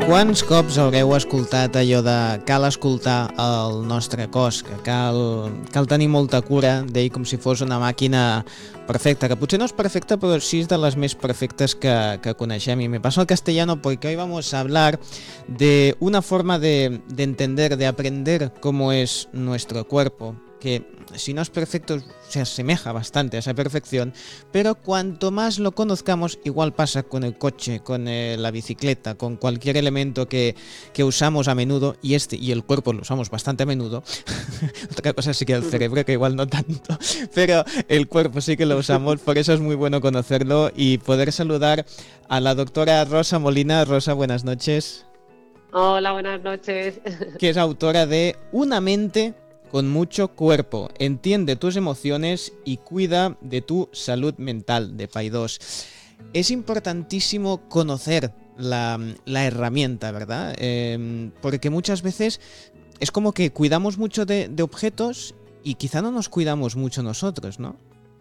Quants cops haureu escoltat allò de cal escoltar el nostre cos, que cal tenir molta cura d'ell com si fos una màquina perfecta, que potser no és perfecta, però sí és de les més perfectes que coneixem. Y me paso al castellano porque hoy vamos a hablar de una forma de entender, de aprender cómo es nuestro cuerpo, que si no es perfecto se asemeja bastante a esa perfección, pero cuanto más lo conozcamos, igual pasa con el coche, con la bicicleta, con cualquier elemento que usamos a menudo, y el cuerpo lo usamos bastante a menudo. Otra cosa sí que el cerebro, que igual no tanto, pero el cuerpo sí que lo usamos, por eso es muy bueno conocerlo y poder saludar a la doctora Rosa Molina. Rosa, buenas noches. Hola, buenas noches. Que es autora de Una mente con mucho cuerpo, entiende tus emociones y cuida de tu salud mental, de Paidós. Es importantísimo conocer la herramienta, ¿verdad? Porque muchas veces es como que cuidamos mucho de objetos y quizá no nos cuidamos mucho nosotros, ¿no?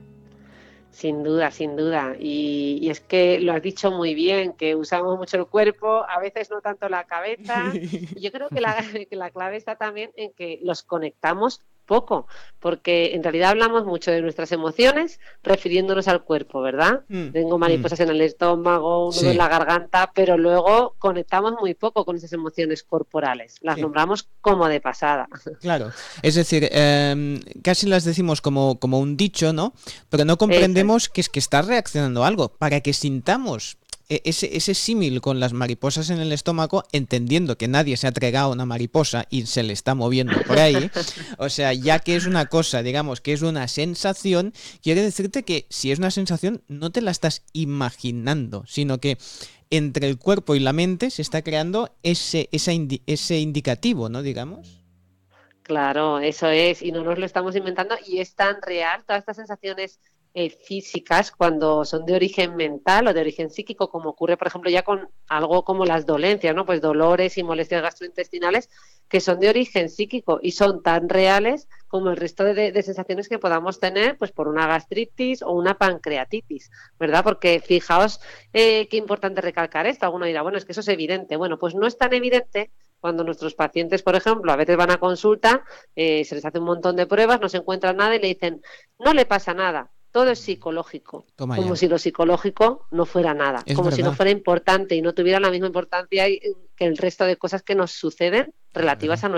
Sin duda, sin duda. Y es que lo has dicho muy bien, que usamos mucho el cuerpo, a veces no tanto la cabeza. Y yo creo que la clave está también en que los conectamos poco, porque en realidad hablamos mucho de nuestras emociones refiriéndonos al cuerpo, ¿verdad? Tengo mariposas en el estómago, un nudo en la garganta, pero luego conectamos muy poco con esas emociones corporales. Las nombramos como de pasada. Claro, es decir, casi las decimos como un dicho, ¿no? Pero no comprendemos que es que está reaccionando a algo. Para que sintamos ese símil con las mariposas en el estómago, entendiendo que nadie se ha tragado una mariposa y se le está moviendo por ahí, o sea, ya que es una cosa, digamos, que es una sensación, quiere decirte que si es una sensación no te la estás imaginando, sino que entre el cuerpo y la mente se está creando ese indicativo, ¿no? Digamos. Claro, eso es, y no nos lo estamos inventando, y es tan real, todas estas sensaciones físicas, cuando son de origen mental o de origen psíquico, como ocurre, por ejemplo, ya con algo como las dolencias, ¿no? Pues dolores y molestias gastrointestinales, que son de origen psíquico y son tan reales como el resto de sensaciones que podamos tener, pues por una gastritis o una pancreatitis, ¿verdad? Porque fijaos qué importante recalcar esto. Alguno dirá, bueno, es que eso es evidente. Bueno, pues no es tan evidente cuando nuestros pacientes, por ejemplo, a veces van a consulta, se les hace un montón de pruebas, no se encuentra nada y le dicen, no le pasa nada, todo es psicológico. Toma Como ya. si lo psicológico no fuera nada, Es como verdad. si no fuera importante y no tuviera la misma importancia que el resto de cosas que nos suceden relativas a